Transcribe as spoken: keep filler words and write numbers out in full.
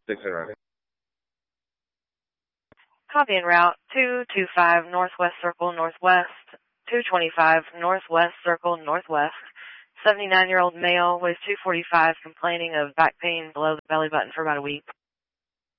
six in route. Copy en route. two two five Northwest Circle Northwest. two twenty-five Northwest Circle Northwest. seventy-nine-year-old male, weighs two forty-five, complaining of back pain below the belly button for about a week.